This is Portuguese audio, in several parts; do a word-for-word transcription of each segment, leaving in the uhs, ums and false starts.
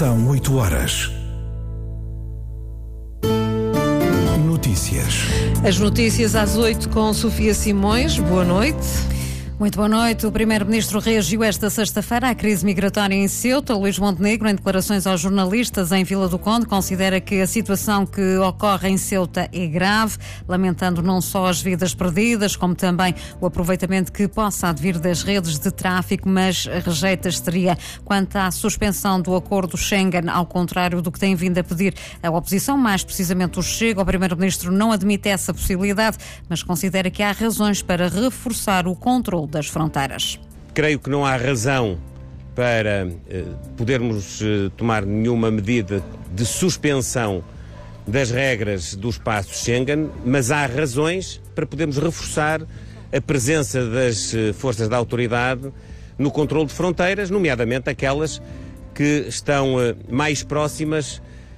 São oito horas. Notícias. As notícias às oito com Sofia Simões. Boa noite. Muito boa noite. O primeiro-ministro reagiu esta sexta-feira à crise migratória em Ceuta. Luís Montenegro, em declarações aos jornalistas em Vila do Conde, considera que a situação que ocorre em Ceuta é grave, lamentando não só as vidas perdidas, como também o aproveitamento que possa advir das redes de tráfico, mas rejeita a histeria quanto à suspensão do acordo Schengen, ao contrário do que tem vindo a pedir a oposição, mais precisamente o Chega. O primeiro-ministro não admite essa possibilidade, mas considera que há razões para reforçar o controle das fronteiras. Creio que não há razão para eh, podermos eh, tomar nenhuma medida de suspensão das regras do espaço Schengen, mas há razões para podermos reforçar a presença das eh, forças da autoridade no controle de fronteiras, nomeadamente aquelas que estão eh, mais próximas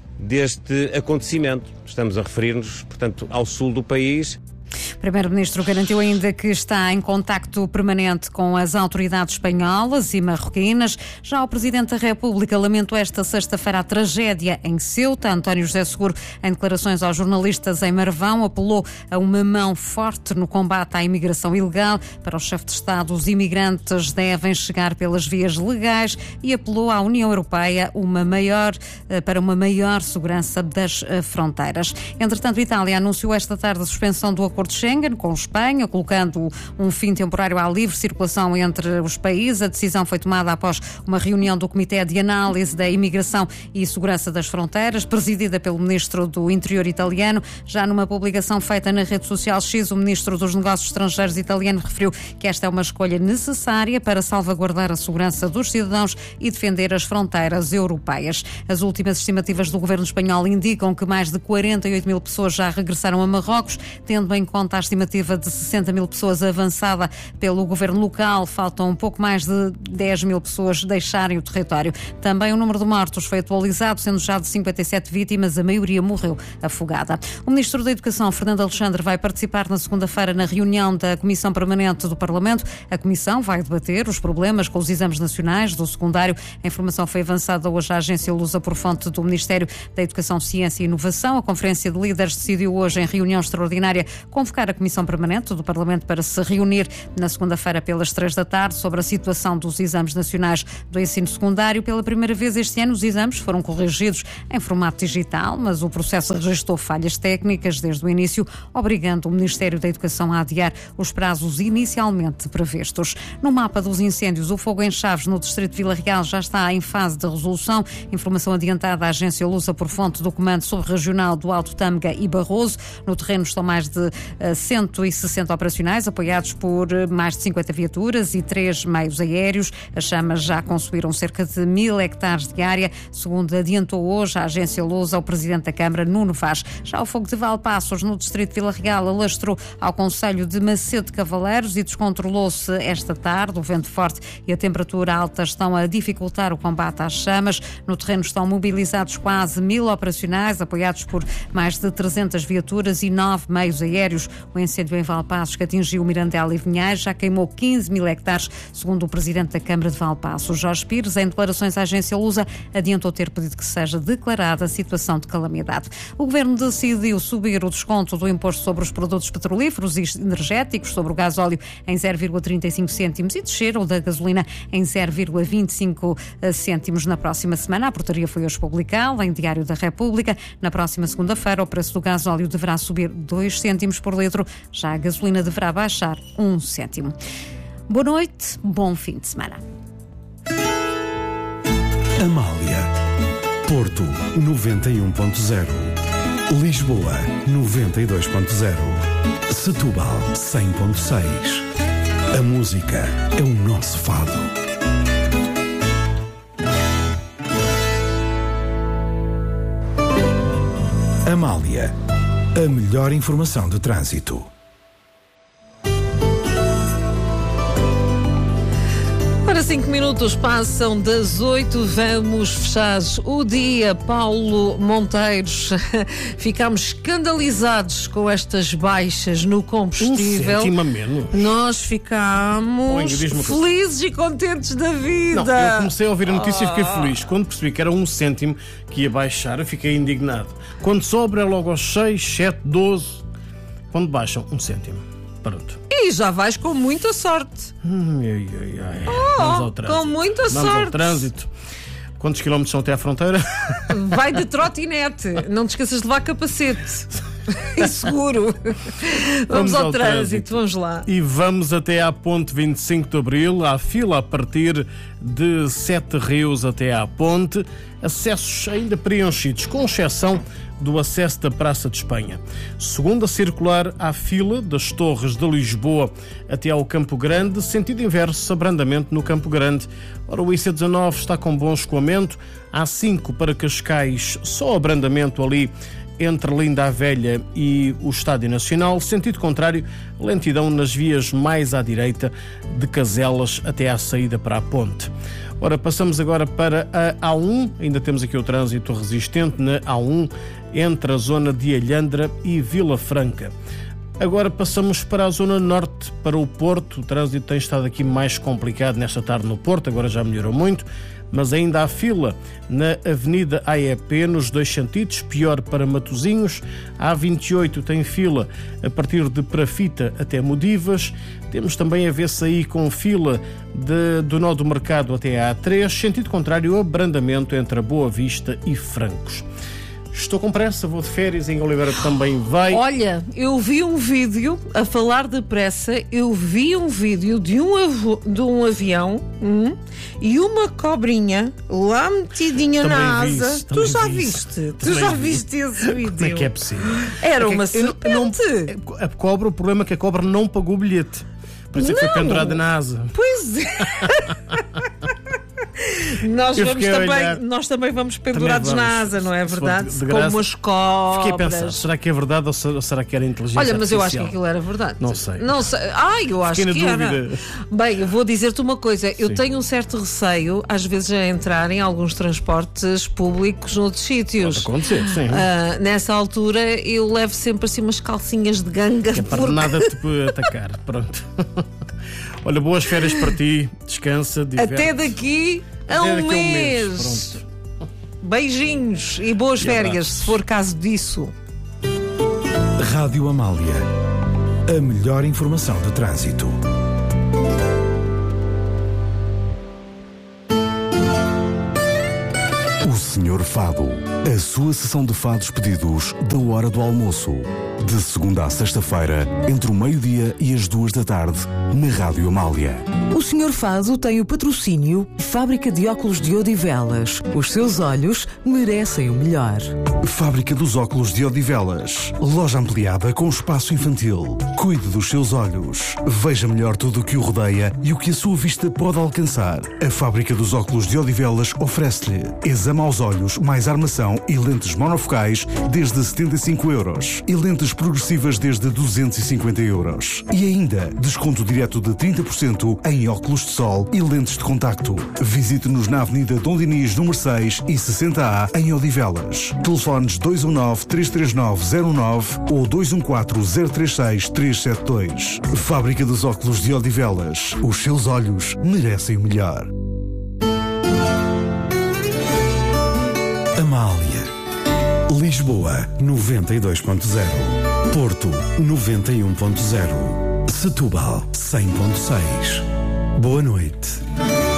deste acontecimento. Estamos a referir-nos, portanto, ao sul do país. O primeiro-ministro garantiu ainda que está em contacto permanente com as autoridades espanholas e marroquinas. Já o Presidente da República lamentou esta sexta-feira a tragédia em Ceuta. António José Seguro, em declarações aos jornalistas em Marvão, apelou a uma mão forte no combate à imigração ilegal. Para o chefe de Estado, os imigrantes devem chegar pelas vias legais e apelou à União Europeia uma maior, para uma maior segurança das fronteiras. Entretanto, a Itália anunciou esta tarde a suspensão do acordo de Schengen com Espanha, colocando um fim temporário à livre circulação entre os países. A decisão foi tomada após uma reunião do Comitê de Análise da Imigração e Segurança das Fronteiras, presidida pelo Ministro do Interior italiano. Já numa publicação feita na rede social X, o Ministro dos Negócios Estrangeiros italiano referiu que esta é uma escolha necessária para salvaguardar a segurança dos cidadãos e defender as fronteiras europeias. As últimas estimativas do governo espanhol indicam que mais de quarenta e oito mil pessoas já regressaram a Marrocos, tendo em conta a estimativa de sessenta mil pessoas avançada pelo governo local. Faltam um pouco mais de dez mil pessoas deixarem o território. Também o número de mortos foi atualizado, sendo já de cinquenta e sete vítimas, a maioria morreu afogada. O Ministro da Educação, Fernando Alexandre, vai participar na segunda-feira na reunião da Comissão Permanente do Parlamento. A Comissão vai debater os problemas com os exames nacionais do secundário. A informação foi avançada hoje à agência Lusa por fonte do Ministério da Educação, Ciência e Inovação. A Conferência de Líderes decidiu hoje, em reunião extraordinária, convocar a Comissão Permanente do Parlamento para se reunir na segunda-feira pelas três da tarde sobre a situação dos exames nacionais do ensino secundário. Pela primeira vez este ano, os exames foram corrigidos em formato digital, mas o processo registrou falhas técnicas desde o início, obrigando o Ministério da Educação a adiar os prazos inicialmente previstos. No mapa dos incêndios, o fogo em Chaves, no distrito de Vila Real, já está em fase de resolução. Informação adiantada à agência Lusa por fonte do Comando Subregional do Alto Tâmega e Barroso. No terreno estão mais de cento e sessenta operacionais, apoiados por mais de cinquenta viaturas e três meios aéreos. As chamas já consumiram cerca de mil hectares de área, segundo adiantou hoje a agência Lusa ao Presidente da Câmara, Nuno Vaz. Já o fogo de Valpaços, no distrito de Vila Real, alastrou ao concelho de Macedo de Cavaleiros e descontrolou-se esta tarde. O vento forte e a temperatura alta estão a dificultar o combate às chamas. No terreno estão mobilizados quase mil operacionais, apoiados por mais de trezentas viaturas e nove meios aéreos. O incêndio em Valpaços, que atingiu Mirandela e Vinhais, já queimou quinze mil hectares, segundo o Presidente da Câmara de Valpaços. Jorge Pires, em declarações à agência Lusa, adiantou ter pedido que seja declarada a situação de calamidade. O Governo decidiu subir o desconto do imposto sobre os produtos petrolíferos e energéticos, sobre o gasóleo em zero vírgula trinta e cinco cêntimos e descer o da gasolina em zero vírgula vinte e cinco cêntimos na próxima semana. A portaria foi hoje publicada em Diário da República. Na próxima segunda-feira, o preço do gasóleo deverá subir dois cêntimos por litro. Já a gasolina deverá baixar um cêntimo. Boa noite, bom fim de semana. Amália. Porto, noventa e um ponto zero. Lisboa, noventa e dois ponto zero. Setúbal, cem ponto seis. A música é o nosso fado. Amália, a melhor informação de trânsito. Para cinco minutos passam das oito, vamos fechar o dia. Paulo Monteiros, ficámos escandalizados com estas baixas no combustível. Um cêntimo a menos. Nós ficámos felizes e contentes da vida. Não, eu comecei a ouvir a notícia ah. e fiquei feliz. Quando percebi que era um cêntimo que ia baixar, eu fiquei indignado. Quando sobra é logo aos seis, sete, doze. Quando baixam, um cêntimo. Pronto. E já vais com muita sorte. Hum, ai, ai, ai. Oh, Vamos ao trânsito. Com muita Vamos sorte. Vamos ao trânsito. Quantos quilómetros são até à fronteira? Vai de trotinete. Não te esqueças de levar capacete. E seguro. Vamos, vamos ao, ao trânsito. trânsito, vamos lá. E vamos até à ponte vinte e cinco de Abril, à fila a partir de Sete Rios até à ponte, acessos ainda preenchidos, com exceção do acesso da Praça de Espanha. Segunda circular à fila das Torres de Lisboa até ao Campo Grande, sentido inverso, abrandamento no Campo Grande. Ora, o I C dezanove está com bom escoamento, A cinco para Cascais, só abrandamento ali entre Linda a Velha e o Estádio Nacional, sentido contrário, lentidão nas vias mais à direita de Caselas até à saída para a ponte. Ora, passamos agora para a A um, ainda temos aqui o trânsito resistente na A um, entre a zona de Alhandra e Vila Franca. Agora passamos para a zona norte, para o Porto. O trânsito tem estado aqui mais complicado nesta tarde no Porto, agora já melhorou muito, mas ainda há fila na Avenida A E P nos dois sentidos, pior para Matosinhos. A A vinte e oito tem fila a partir de Perafita até Modivas. Temos também a ver-se com fila de, do Nó do Mercado até a A três, sentido contrário, abrandamento entre a Boa Vista e Francos. Estou com pressa, vou de férias, em Oliveira também vai. Olha, eu vi um vídeo, a falar de pressa, eu vi um vídeo de um, avu, de um avião hum, e uma cobrinha lá metidinha também na asa. Isso, tu já viste? Tu já vi. viste esse vídeo? Como é que é possível? Era é uma serpente. Não, a cobra, o problema é que a cobra não pagou o bilhete. Por isso é que foi pendurada na asa. Pois é. Nós, vamos também, nós também vamos pendurados também vamos. na asa, não é verdade? De, de graça, como as cobras. Fiquei a pensar, será que é verdade ou será que era inteligência Olha, mas artificial? eu acho que aquilo era verdade. Não sei. Não sei. Ai, eu acho Fiquei que na era. dúvida. Bem, eu vou dizer-te uma coisa. Sim. Eu tenho um certo receio, às vezes, a entrar em alguns transportes públicos noutros sítios. Pode acontecer, sim. Uh, nessa altura, eu levo sempre assim umas calcinhas de ganga. Que é para porque... nada te atacar. Pronto. Olha, boas férias para ti. Descansa, diverte. Até daqui... Há um, um mês. mês. Beijinhos e boas e férias, abraços. Se for caso disso. Rádio Amália. A melhor informação de trânsito. O Senhor Fado. A sua sessão de fados pedidos da hora do almoço. De segunda a sexta-feira, entre o meio-dia e as duas da tarde, na Rádio Amália. O senhor Fado tem o patrocínio Fábrica de Óculos de Odivelas. Os seus olhos merecem o melhor. Fábrica dos Óculos de Odivelas. Loja ampliada com espaço infantil. Cuide dos seus olhos. Veja melhor tudo o que o rodeia e o que a sua vista pode alcançar. A Fábrica dos Óculos de Odivelas oferece-lhe exame aos olhos, mais armação e lentes monofocais desde setenta e cinco euros e lentes progressivas desde duzentos e cinquenta euros. E ainda desconto direto de trinta por cento em óculos de sol e lentes de contacto. Visite-nos na Avenida Dom Dinis, número seis e sessenta A, em Odivelas. Telefones dois um nove, três três nove, zero nove ou dois um quatro, zero três seis, três sete dois. Fábrica dos Óculos de Odivelas. Os seus olhos merecem o melhor. Amália. Lisboa, noventa e dois ponto zero. Porto, noventa e um ponto zero. Setúbal, cem ponto seis. Boa noite.